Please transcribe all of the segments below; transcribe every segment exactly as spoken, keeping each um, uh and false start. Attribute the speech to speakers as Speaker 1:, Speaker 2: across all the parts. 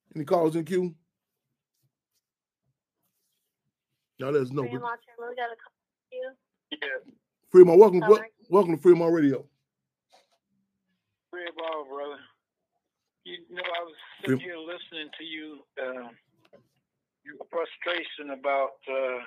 Speaker 1: Any calls in queue? No, there's no.
Speaker 2: Fremont, we got a call for you.
Speaker 3: Yeah.
Speaker 1: Fremont, welcome, wel- welcome to Fremont Radio.
Speaker 3: Fred Ball, brother. You know, I was sitting here listening to you, uh, your frustration about uh,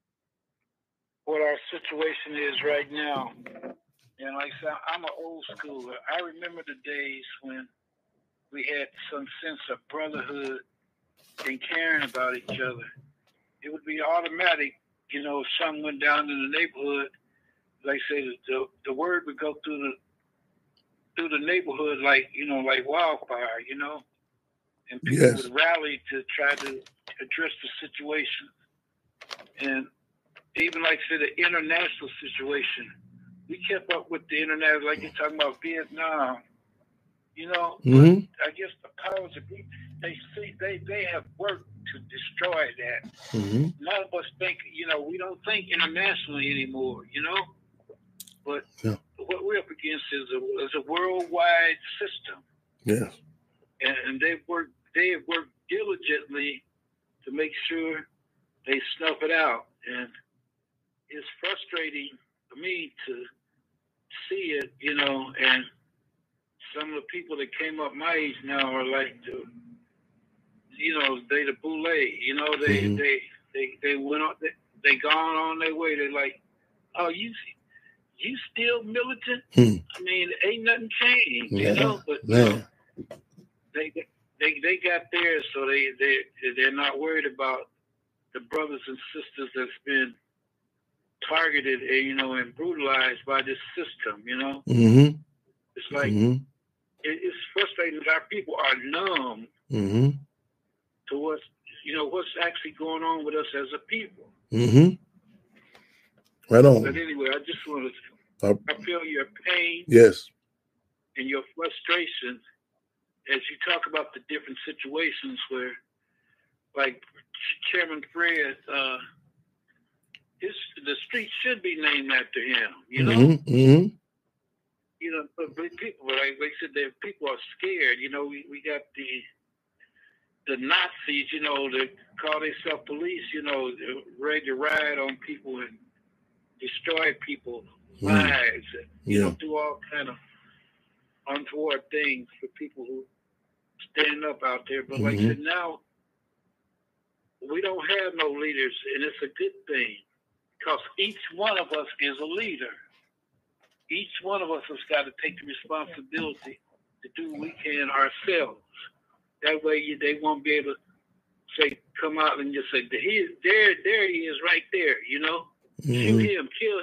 Speaker 3: what our situation is right now. And like I said, I'm an old schooler. I remember the days when we had some sense of brotherhood and caring about each other. It would be automatic, you know, if something went down in the neighborhood, like I say, the, the word would go through the through the neighborhood like, you know, like wildfire, you know, and people
Speaker 1: yes.
Speaker 3: would rally to try to address the situation. And even like I said, the international situation, we kept up with the internet, like you're talking about Vietnam, you know,
Speaker 1: mm-hmm.
Speaker 3: but I guess the powers of people, they see, they, they have worked to destroy that.
Speaker 1: Mm-hmm.
Speaker 3: None of us think, you know, we don't think internationally anymore, you know, but
Speaker 1: yeah.
Speaker 3: what we're up against is a, is a worldwide system.
Speaker 1: Yes.
Speaker 3: And, and they've worked, they have worked diligently to make sure they snuff it out. And it's frustrating for me to see it, you know, and some of the people that came up my age now are like the, you know, they the boule, you know, they,
Speaker 1: mm-hmm.
Speaker 3: they, they, they went on, they, they gone on their way. They're like, oh, you you still militant?
Speaker 1: Hmm.
Speaker 3: I mean, ain't nothing changed,
Speaker 1: yeah.
Speaker 3: you know, but you know, they, they, they got there, so they, they, they're not worried about the brothers and sisters that's been targeted, you know, and brutalized by this system, you know.
Speaker 1: Mm-hmm.
Speaker 3: It's like,
Speaker 1: mm-hmm.
Speaker 3: it, it's frustrating that our people are numb
Speaker 1: mm-hmm.
Speaker 3: to what's, you know, what's actually going on with us as a people.
Speaker 1: Mm-hmm. Right on.
Speaker 3: But anyway, I just want to,
Speaker 1: uh,
Speaker 3: I feel your pain.
Speaker 1: Yes.
Speaker 3: And your frustration as you talk about the different situations where, like Chairman Fred, uh, his the street should be named after him. You know.
Speaker 1: Mm-hmm. Mm-hmm.
Speaker 3: You know, but people, like they said, that people are scared. You know, we, we got the the Nazis, you know, that call themselves police, you know, ready to ride on people and destroy people's mm. lives, and, you
Speaker 1: yeah.
Speaker 3: know, do all kind of untoward things for people who stand up out there. But like mm-hmm. I said, now we don't have no leaders, and it's a good thing because each one of us is a leader. Each one of us has got to take the responsibility to do what we can ourselves. That way, you, they won't be able to say, come out and just say, he, there, there he is, right there. You know, mm-hmm. shoot him, kill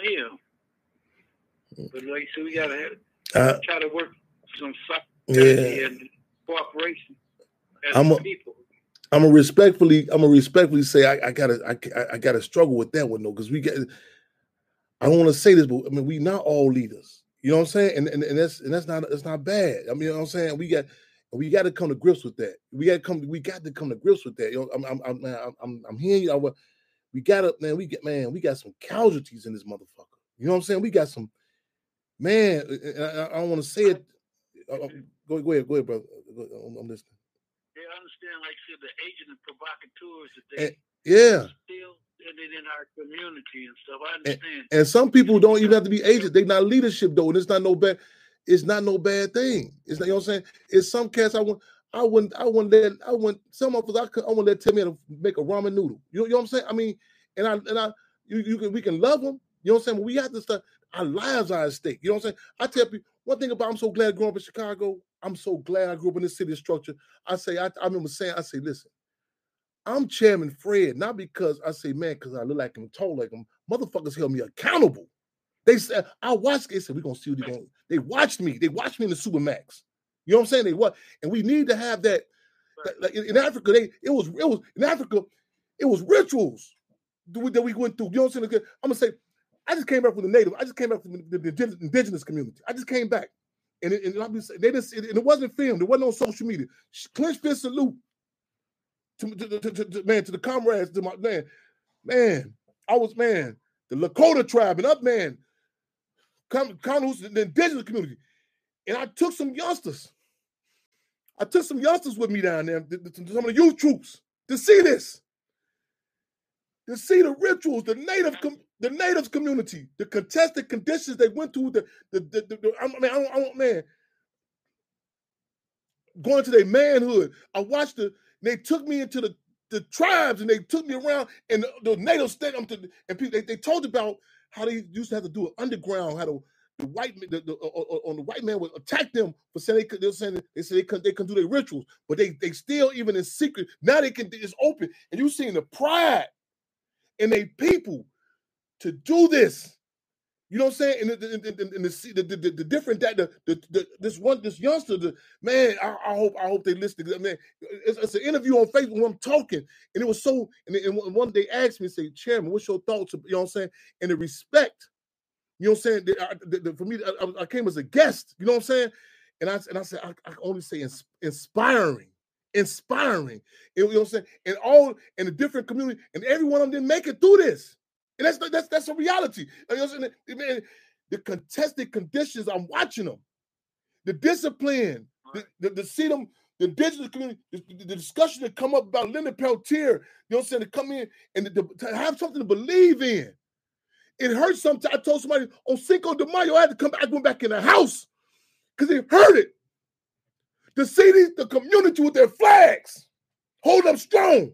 Speaker 3: him. But like so, we gotta have, uh, try to work some solidarity yeah. and cooperation as
Speaker 1: I'm a,
Speaker 3: people.
Speaker 1: I'm a respectfully, I'm gonna respectfully say I, I gotta, I, I gotta struggle with that one though, because we get. I don't want to say this, but I mean, we not all leaders. You know what I'm saying? And and, and that's and that's not that's not bad. I mean, you know what I'm saying? We got we got to come to grips with that. We got to come. We got to come to grips with that. You know, I'm I'm I'm I'm, I'm, I'm hearing you. I, we got to man. We get man. We got some casualties in this motherfucker. You know what I'm saying? We got some man. I, I, I don't want to say it. Uh, go go ahead, go ahead, brother. I'm, I'm listening.
Speaker 3: They understand, like I said, the agent and provocateurs that they
Speaker 1: and, yeah.
Speaker 3: still in our community and stuff. I understand.
Speaker 1: And, and some people don't even have to be agents. They're not leadership though, and it's not no bad. It's not no bad thing. It's not, you know what I'm saying. It's some cats I want. I wouldn't. I wouldn't let. I wouldn't. Some of us. I could. I wouldn't let tell me to make a ramen noodle. You know, you know what I'm saying. I mean, and I and I. You, you can. We can love them. You know what I'm saying. But we have to start. Our lives are at stake. You know what I'm saying. I tell people one thing about. I'm so glad growing up in Chicago. I'm so glad I grew up in this city structure. I say. I, I remember saying. I say, listen. I'm Chairman Fred, not because I say, man, because I look like him, tall like him. Motherfuckers held me accountable. They said, I watched, they said, we're going to see what they're going to. They watched me. They watched me in the Supermax. You know what I'm saying? They what? And we need to have that. that like in, in Africa, they it was, it was, in Africa, it was rituals that we, that we went through. You know what I'm saying? I'm going to say, I just came back from the native. I just came back from the, the, the indigenous community. I just came back. And, it, and, and they didn't, and it wasn't filmed. It wasn't on social media. Clinch fist salute. To, to, to, to, to man, to the comrades, to my man, man, I was man, the Lakota tribe and up man, come, come the indigenous community, and I took some youngsters. I took some youngsters with me down there, some of the youth troops, to see this, to see the rituals, the native, com- the natives community, the contested conditions they went through. The, the, the, the, the I mean, I, I, man, going to their manhood. I watched the. They took me into the, the tribes and they took me around, and the, the natives stand up to, and people they, they told about how they used to have to do it underground, how to. The white the, the, uh, on the white man would attack them for saying they could. They were saying they said they couldn't they couldn't do their rituals, but they they still even in secret now they can. It's open, and you seeing the pride in their people to do this. You know what I'm saying? And the the, the, the, the, the, the different that the, the, the this one this youngster, the, man, I, I hope I hope they listen. Man, it's, it's an interview on Facebook when I'm talking, and it was so. And, and one day they asked me, say, Chairman, what's your thoughts? You know what I'm saying? And the respect. You know what I'm saying? The, I, the, the, for me, I, I came as a guest. You know what I'm saying? And I and I said I, I only say ins, inspiring, inspiring. You know what I'm saying? And all in the different community, and every one of them didn't make it through this. And that's that's that's a reality. You know what I'm saying? Man, the contested conditions, I'm watching them. The discipline, the, the, the see them, the indigenous community, the, the, the discussion that come up about Leonard Peltier. You know what I'm saying? To come in and the, to have something to believe in. It hurt sometimes. I told somebody on Cinco de Mayo, I had to come back. I went back in the house because it hurt it. To see these, the community with their flags, hold up strong.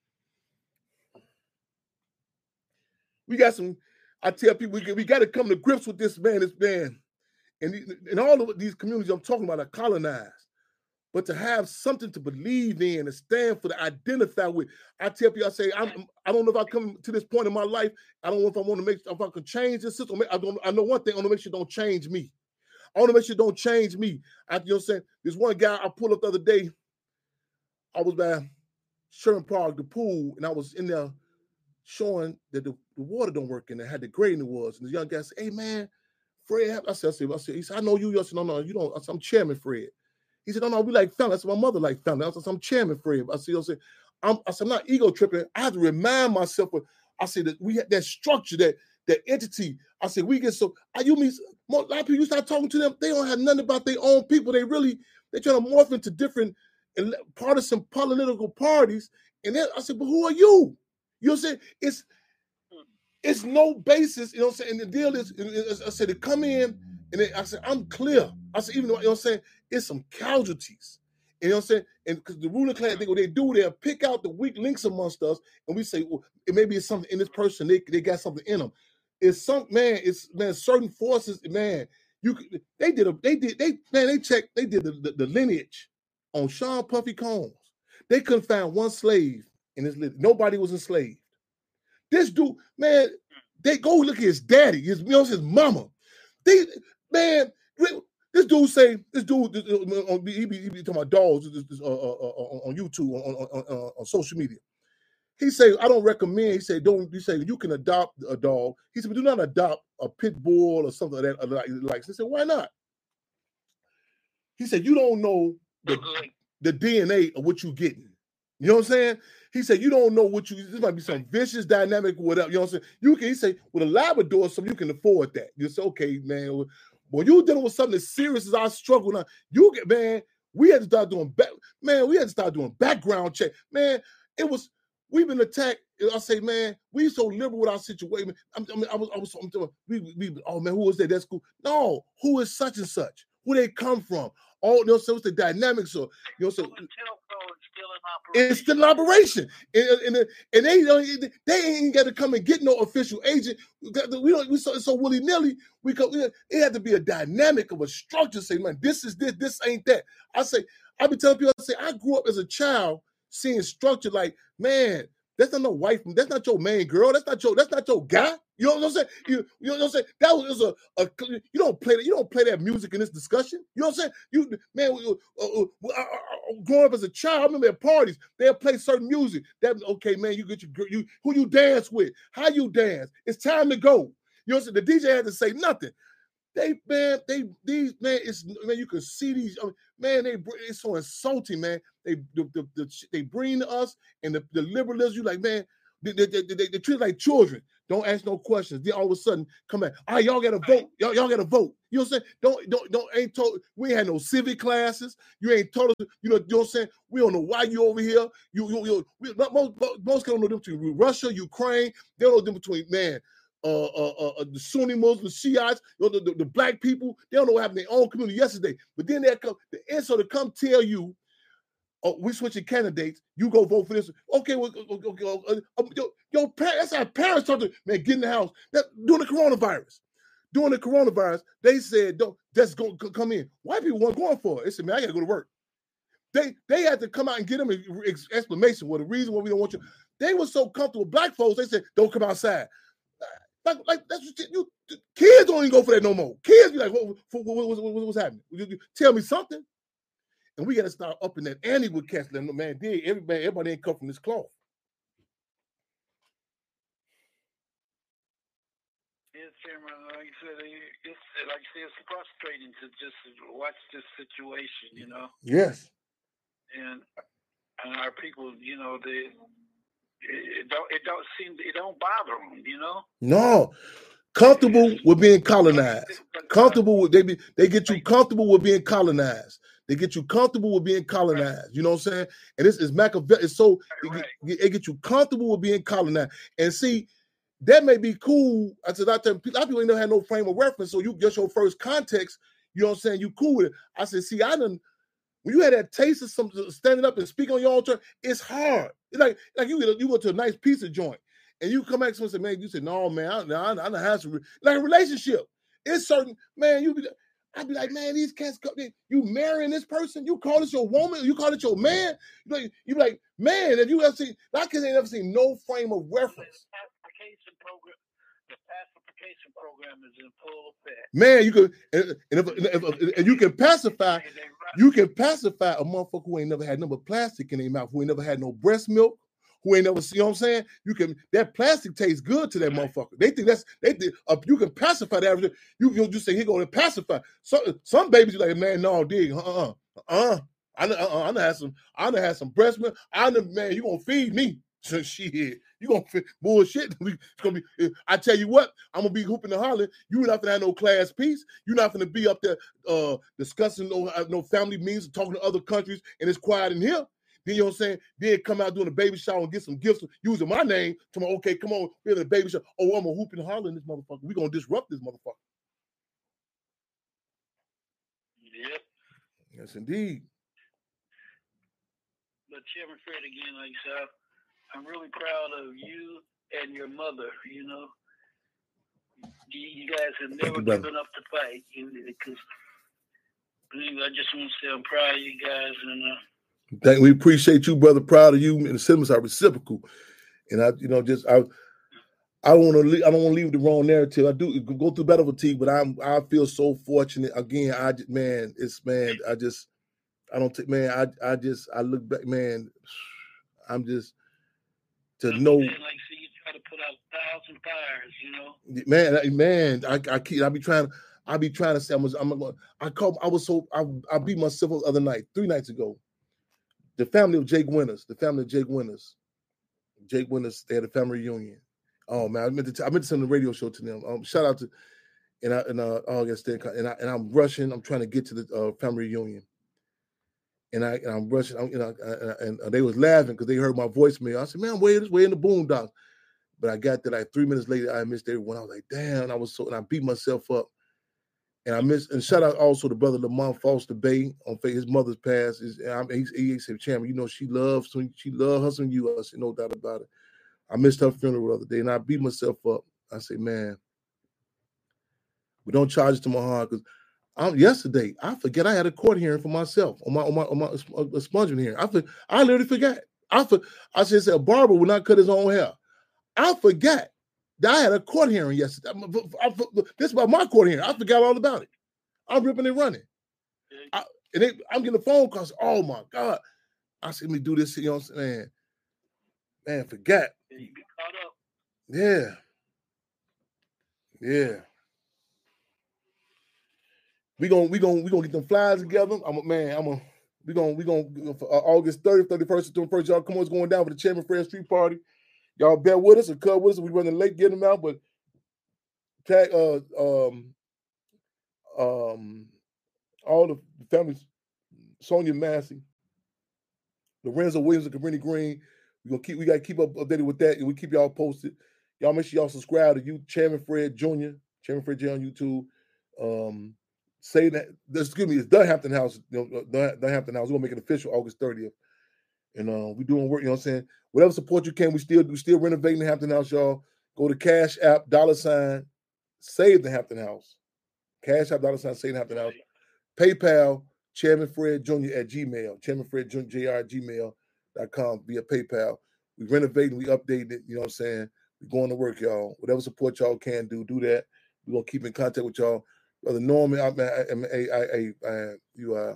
Speaker 1: We got some, I tell people, we, we got to come to grips with this man, this man. And, and all of these communities I'm talking about are colonized. But to have something to believe in and stand for, to identify with. I tell people, I say, I'm, I don't know if I come to this point in my life. I don't know if I want to make, if I can change this system. I don't. I know one thing. I want to make sure it don't change me. I want to make sure it don't change me. I, you know what I'm saying? There's one guy I pulled up the other day. I was by Sherman Park, the pool, and I was in there showing that the, the water don't work in there, had the grading it was. And the young guy said, hey, man, Fred, I said, I said, I said, he said, I know you. I said, no, no, you don't. I said, I'm Chairman Fred. He said, no, no, we like family. I said, my mother like family. I said, I'm Chairman Fred. I said, I said, I'm, I said, I'm not ego tripping. I have to remind myself of, I said, that we had that structure, that that entity. I said, we get so, I, you mean, a lot of people, you start talking to them, they don't have nothing about their own people. They really, they're trying to morph into different partisan political parties. And then I said, but who are you? You know what I'm saying? It's, it's no basis, you know what I'm saying? And the deal is, is I said, to come in, and then I said, I'm clear. I said, even though, you know what I'm saying, it's some casualties. You know what I'm saying? And because the ruling class, they, what they do, they'll pick out the weak links amongst us, and we say, well, it maybe it's something in this person, they, they got something in them. It's some, man, it's, man, certain forces, man, you they did, a, they did, they, man, they checked, they did the, the, the lineage on Sean Puffy Combs. They couldn't find one slave in his lineage. Nobody was enslaved. This dude, man, they go look at his daddy, his, you know, his mama. They, man, this dude say, this dude, this, uh, he, be, he be talking about dogs this, this, uh, uh, uh, on YouTube, on, on, on, uh, on social media. He say, I don't recommend, he said, don't, he say, you can adopt a dog. He said, but do not adopt a pit bull or something like that. Like, like. He said, why not? He said, you don't know the, the D N A of what you're getting. You know what I'm saying? He said, you don't know what you, this might be some vicious dynamic or whatever. You know what I'm saying? You can, he say, with a Labrador or something, you can afford that. You say, okay, man, when you're dealing with something as serious as our struggle now, you get, man, we had to start doing, back, man, we had to start doing background check. Man, it was, we've been attacked. I say, man, we so liberal with our situation. I mean, I was, I was, I'm talking, we, we, oh man, who was that? That's cool. No, who is such and such? Who they come from? All, you know, so it's the dynamics. So, you know, so it's still in operation, and, and, and they don't, they ain't got to come and get no official agent. We don't. We so, so willy nilly. We go. It had to be a dynamic of a structure. Say, man, this is this. This ain't that. I say. I be telling people. I say, I grew up as a child seeing structure like, man, that's not no wife. That's not your main girl. That's not your. That's not your guy. You know what I'm saying? You, you know what I'm saying? That was a, a. You don't play that. You don't play that music in this discussion. You know what I'm saying? You man, uh, uh, uh, growing up as a child, I remember at parties they'll play certain music. That okay, man. You get your you who you dance with, how you dance. It's time to go. You know what I'm saying? The D J had to say nothing. They man, they these man, it's man. You can see these I mean, man. They it's so insulting, man. They the, the, the, they bring to us and the, the liberalism. You like man. They, they, they, they, they treat it like children. Don't ask no questions. Then all of a sudden come back. All right, y'all got to vote. Y'all, y'all got to vote. You know what I'm saying? Don't, don't, don't, ain't told, we ain't had no civic classes. You ain't told us, you know, you know what I'm saying? We don't know why you over here. You, you, you we, most, most don't know the difference between Russia, Ukraine. They don't know the difference between, man, uh, uh, uh, the Sunni Muslims, Shiites, you know, the, the, the black people. They don't know what happened in their own community yesterday. But then they come, the insult to come tell you, oh, we switching candidates. You go vote for this. Okay, well, okay, okay, uh, your, your parents, that's how parents told them, man, get in the house. That, during the coronavirus, during the coronavirus, they said, don't, just go come in. White people weren't going for it. They said, man, I got to go to work. They they had to come out and get them an explanation. Well, the reason why we don't want you. They were so comfortable. Black folks, they said, don't come outside. Like, like that's what you, kids don't even go for that no more. Kids be like, what, what, what, what, what, what's happening? Tell me something. And we got to start upping that ante with cats. No man, did everybody, everybody ain't come from this cloth.
Speaker 3: Yes, Chairman. Like you said, it's like you said, it's frustrating to just watch this situation. You know.
Speaker 1: Yes.
Speaker 3: And and our people, you know, they it don't it don't seem it don't bother them. You know.
Speaker 1: No. Comfortable with being colonized. Comfortable with they be they get you comfortable with being colonized. They get you comfortable with being colonized. You know what I'm saying? And this is Machiavelli. It's so
Speaker 3: Right.
Speaker 1: it, it get you comfortable with being colonized. And see, that may be cool. I said, I tell people, a lot of people ain't never had no frame of reference. So you get your first context. You know what I'm saying? You cool with it. I said, see, I done when you had that taste of some standing up and speak on your own turn, it's hard. It's like like you you go to a nice pizza joint and you come back to someone and say, man, you say, no, man, I, I, I don't have some like a relationship. It's certain, man, you be I'd be like, man, these cats, you marrying this person, you call this your woman, you call it your man. You like, you be like, man, if you ever seen, that kid ain't ever seen no frame of reference.
Speaker 3: The pacification program, the pacification program is in full effect.
Speaker 1: Man, you could, and, and, if, if, if, and you can pacify, you can pacify a motherfucker who ain't never had nothing but plastic in their mouth, who ain't never had no breast milk, who ain't never, you know what I'm saying? You can, that plastic tastes good to that motherfucker. They think that's, they think, uh, you can pacify that. You can just say, here go to pacify. So, some babies are like, man, no, dig, uh-uh, uh-uh. I know, uh-uh, I know had some, I know had some breast milk. I know, man, you gonna feed me. So shit, you gonna feed, bullshit. It's gonna be, I tell you what, I'm gonna be hooping and hollering. You not gonna have no class peace. You're not gonna be up there uh, discussing no, no family meetings, talking to other countries, and it's quiet in here. Then you know what I'm saying? Then come out doing a baby shower and get some gifts using my name to my, okay, come on, we're in a baby shower. Oh, I'm a hooping and hollering this motherfucker. We're gonna disrupt this motherfucker.
Speaker 3: Yep.
Speaker 1: Yes, indeed.
Speaker 3: But Chairman Fred, again, like I said, I'm really proud of you and your mother. You know, you, you guys have never
Speaker 1: you,
Speaker 3: given up the fight. Because I just want to say I'm proud of you guys, and uh,
Speaker 1: Thank, we appreciate you, brother. Proud of you, and the sentiments are reciprocal. And I, you know, just I, I want to, I don't want to leave the wrong narrative. I do go through battle fatigue, but I'm, I feel so fortunate. Again, I just, man, it's man, I just, I don't take, man, I, I just, I look back, man, I'm just to know.
Speaker 3: Like, see, you try to put out a thousand fires, you know.
Speaker 1: Man, man, I, I keep, I be trying, I be trying to say, I was, I'm, I called, I was so, I, I beat myself the other night, three nights ago. The family of Jake Winters, the family of Jake Winters, Jake Winters, they had a family reunion. Oh man, I meant to, t- I meant to send a radio show to them. Um, shout out to, and I, and uh, oh, I guess they, and I, and I'm rushing. I'm trying to get to the uh, family reunion, and I, and I'm rushing. I'm, you know, and, and they was laughing because they heard my voicemail. I said, man, I'm way this way in the boondocks. But I got that like three minutes later, I missed everyone. I was like, damn, and I was so, and I beat myself up. And I miss, and shout out also to brother Lamont Foster Bay on his mother's passed. Is he said, Chairman, you know she loves she loves her some you. I said, no doubt about it. I missed her funeral the other day, and I beat myself up. I said, man, we don't charge it to my heart because I'm yesterday. I forget I had a court hearing for myself on my on my on my expungement hearing. I for, I literally forgot. I for, I said, a barber would not cut his own hair. I forgot. I had a court hearing yesterday. I, I, this is about my court hearing. I forgot all about it. I'm ripping and running. I, and they, I'm getting a phone call. Oh my God. I said, let me do this. You know what I'm saying? Man, forgot.
Speaker 3: you get caught up.
Speaker 1: Yeah. Yeah. We gonna we gonna we gonna get them flyers together. I'm a man, I'm a we gonna we gonna for August thirtieth, thirty-first, thirty-first, y'all come on, it's going down for the Chairman Fred Street Party. Y'all bear with us and cut with us. We running late getting them out, but tag uh um um all the families, Sonia Massey, Lorenzo Williams, and Cabrini Green. We gonna keep we gotta keep up updated with that, and we keep y'all posted. Y'all make sure y'all subscribe to you, Chairman Fred Junior, Chairman Fred J on YouTube. Um, say that excuse me, it's the Hampton House, you know, the, the Hampton House. We're gonna make it official August thirtieth. And uh, we doing work, you know what I'm saying? Whatever support you can, we still we still renovating the Hampton House, y'all. Go to Cash App, dollar sign, save the Hampton House. Cash App, dollar sign, save the Hampton House. PayPal, Chairman Fred Junior at Gmail. Chairman Fred Junior J R at gmail dot com via PayPal. We renovating, we updating it, you know what I'm saying? We going to work, y'all. Whatever support y'all can do, do that. We're gonna keep in contact with y'all. Brother Norman, I, I, I, I, I, you are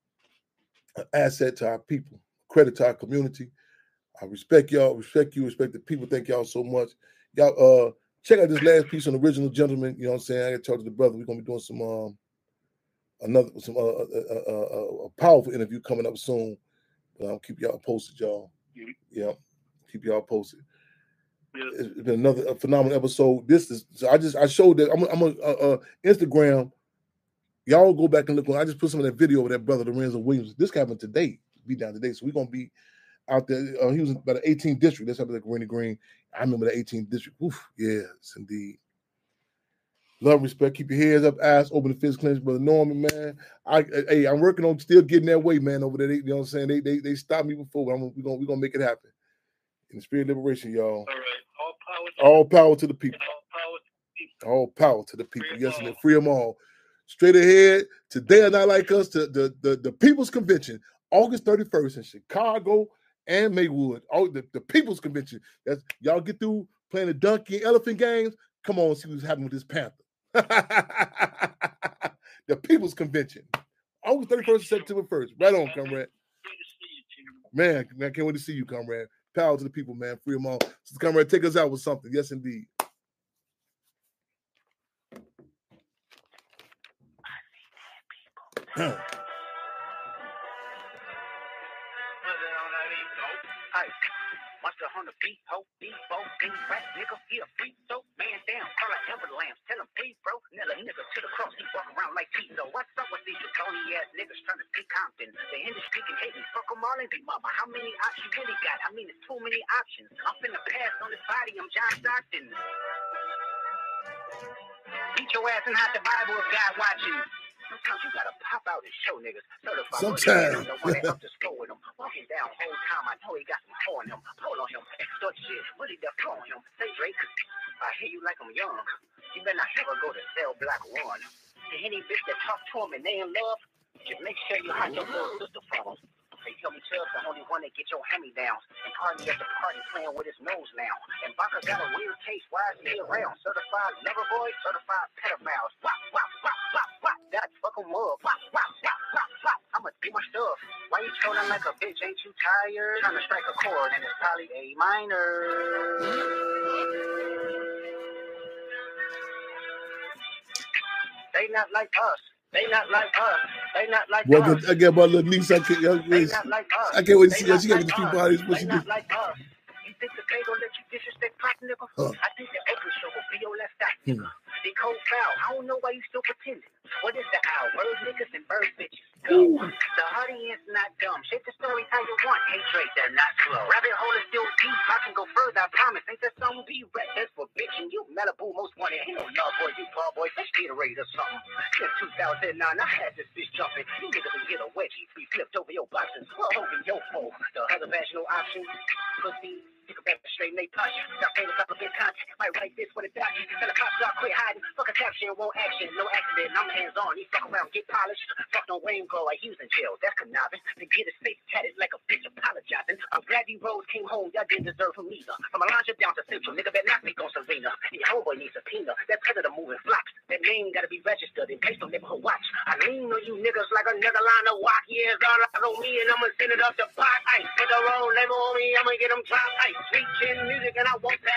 Speaker 1: an asset to our people. Credit to our community. I respect y'all, respect you, respect the people. Thank y'all so much. Y'all uh check out this last piece on Original Gentleman. You know what I'm saying? I gotta talk to the brother. We're gonna be doing some um another some uh, uh, uh, uh, a powerful interview coming up soon. But I'll keep y'all posted, y'all. Mm-hmm. Yeah, keep y'all posted. Yeah. It's been another a phenomenal episode. This is so I just I showed that I'm I'm on uh, uh, Instagram. Y'all go back and look. I just put some of that video of that brother Lorenzo Williams. This happened today. Be down today, so we're gonna be out there. Uh, he was about the eighteenth district. That's happened like Rennie Green. I remember the eighteenth district. Oof, yes, indeed. Love, respect. Keep your heads up, eyes open. The physical clinic, brother Norman, man. I, hey, I'm working on still getting that way, man. Over there, they, you know what I'm saying? They, they, they stopped me before. But I'm, we're gonna, we're gonna make it happen. In the spirit of liberation, y'all. All right. All power to the people. All power to the people. All power to the people. Yes, and free them all. Straight ahead. Today are not like us. To the, the the People's Convention, August thirty-first in Chicago and Maywood. Oh, the, the People's Convention. That's y'all get through playing the donkey and elephant games. Come on, see what's happening with this panther. The People's Convention, August thirty-first, September first. Right on, comrade. Man, man, I can't wait to see you, comrade. Power to the people, man. Free them all. So, comrade, take us out with something. Yes, indeed. Huh.
Speaker 4: Once the hundred beat, ho, beat, bo, beat, rap, nigga, he a freak, so man down, call like Ever Lambs, tell him, hey, bro, nail a nigga to the cross, he walk around like Tito. What's up with these Tony ass niggas trying to speak Compton? The industry can hate me, fuck them all and big mama. How many options you really got? I mean, it's too many options. I'm finna pass on this body, I'm John Stockton. Beat your ass and hide the Bible if God watching. Sometimes you gotta pop out and show niggas.
Speaker 1: Sometimes.
Speaker 4: The one that up to score with him. Walking down whole time, I know he got some hoe on him. Pull on him, extort shit. What he done on him? Say Drake, I hear you like I'm young. You better not ever go to Cell Block One. To any bitch that talk to him and they in love, just make sure you hide your little sister from him. They tell me Chubb's the only one that get your hand-me-downs. And party at the party playing with his nose now. And Baca got a weird case. Why is he around? Certified never boy, certified pedophiles. Wop, wop, wop, wop, wop. That's fuck 'em up. Wop, wop, wop, wop, wop. I'ma do my stuff. Why you trolling like a bitch? Ain't you tired? Trying to strike a chord and it's probably A minor. They not like us. They not like us. They not like
Speaker 1: well,
Speaker 4: us.
Speaker 1: I get my little niece. I can't, I,
Speaker 4: They not like us.
Speaker 1: I can't wait to see
Speaker 4: They
Speaker 1: her. She got
Speaker 4: not
Speaker 1: the street
Speaker 4: like
Speaker 1: parties.
Speaker 4: us.
Speaker 1: What
Speaker 4: They
Speaker 1: she
Speaker 4: not
Speaker 1: do?
Speaker 4: like us. You think the they gonna let you disrespect pop, nigga?
Speaker 1: Huh.
Speaker 4: I think the Oprah show will be your left eye, nigga.
Speaker 1: Hmm.
Speaker 4: They cold foul. I don't know why you still pretending. What is the owl? Bird niggas and bird bitches. Go. The audience not dumb. Shape the story how you want. Hey, Drake, they're not slow. Rabbit hole is still deep. I can go further, I promise. Ain't that song be rap? That's for bitch and you. Malibu most wanted. Ain't no love boy, you ball boy. Let's get a raise or something. Since two thousand nine, I had this bitch jumping. You niggas will get a wedgie. We flipped over your boxes. Well, over your foe. The other vaginal options. Pussy. Pick a back straight and they punch. Got fingers up against content. Might write this for the doctor. Tell the cops y'all quit hiding. Fuck a caption, won't action. No accident. I'm hands on. He fuck around, get polished. Fuck no rain glow like he was in jail. That's conniving. To get his face tatted like a bitch apologizing. I'm glad you Rose came home. Y'all didn't deserve him either. From Alondra down to Central. Nigga better not speak on Serena. Your homeboy needs a peanut. That predator moving flocks. That name gotta be registered and placed on neighborhood watch. I lean on you niggas like a nigga line of walk. Yeah, it's all eyes on me and I'ma send it up the pot. Ice, put the roll label on me. I'ma get them dropped. Ice, sweet chin music and I want that.